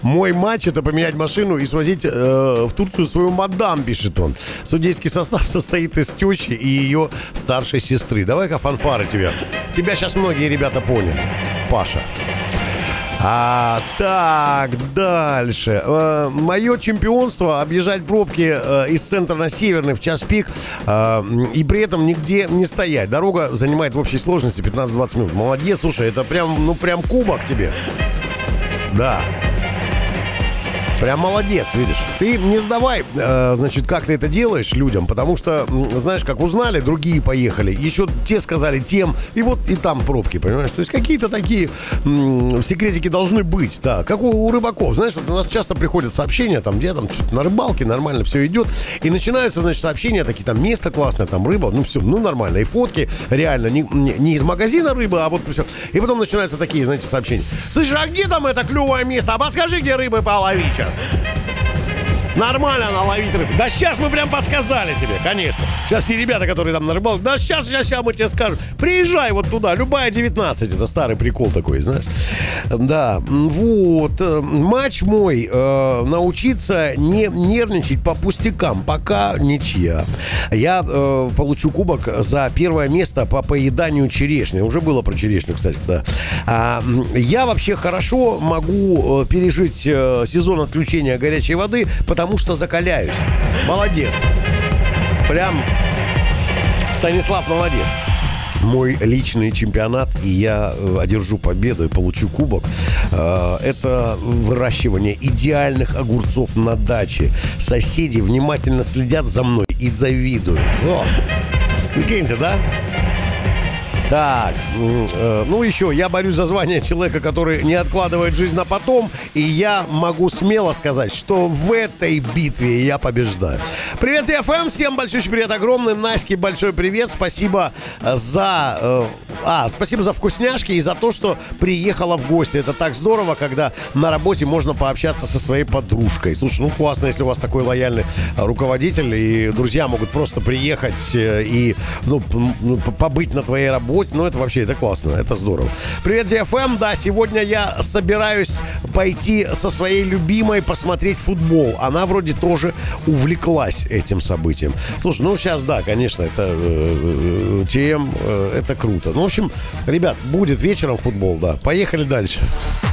Мой матч — это поменять машину и свозить в Турцию свою мадам, пишет он. Судейский состав состоит из тещи и ее старшей сестры. Давай-ка фанфары тебе. Тебя сейчас многие ребята поняли. Паша. Так, дальше. Мое чемпионство — объезжать пробки из центра на Северный в час пик и при этом нигде не стоять. Дорога занимает в общей сложности 15-20 минут. Молодец, слушай, это прям кубок тебе. Да. Прям молодец, видишь. Ты не сдавай, значит, как ты это делаешь людям, потому что, знаешь, как узнали, другие поехали, еще те сказали тем, и вот и там пробки, понимаешь? То есть какие-то такие секретики должны быть, да, как у рыбаков. Знаешь, вот у нас часто приходят сообщения, там, где там что-то на рыбалке нормально все идет, и начинаются, значит, сообщения такие, там, место классное, там, рыба, ну, все, ну, нормально, и фотки, реально, не из магазина рыбы, а вот все. И потом начинаются такие, знаете, сообщения. Слышь, а где там это клевое место? А подскажи, где рыбы половить сейчас. Нормально наловить рыбу. Да сейчас мы прям подсказали тебе, конечно. Сейчас все ребята, которые там на рыбалке, да сейчас мы тебе скажем. Приезжай вот туда, любая 19. Это старый прикол такой, знаешь. Да, вот. Матч мой научиться не нервничать по пустякам. Пока ничья. Я получу кубок за первое место по поеданию черешни. Уже было про черешню, кстати, да. Я вообще хорошо могу пережить сезон отключения горячей воды, потому что закаляюсь. Молодец. Прям Станислав молодец. Мой личный чемпионат, и я одержу победу и получу кубок. Это выращивание идеальных огурцов на даче. Соседи внимательно следят за мной и завидуют. О, прикиньте, да? Так, ну еще, я борюсь за звание человека, который не откладывает жизнь на потом, и я могу смело сказать, что в этой битве я побеждаю. Привет, ФМ, всем большой привет огромный, Наське большой привет, спасибо за вкусняшки и за то, что приехала в гости. Это так здорово, когда на работе можно пообщаться со своей подружкой. Слушай, ну классно, если у вас такой лояльный руководитель, и друзья могут просто приехать и побыть на твоей работе. Ну, это вообще, это классно, это здорово. Привет, DFM, да, сегодня я собираюсь пойти со своей любимой посмотреть футбол. Она вроде тоже увлеклась этим событием. Слушай, ну, сейчас, да, конечно, это это круто. Ну, в общем, ребят, будет вечером футбол, да. Поехали дальше.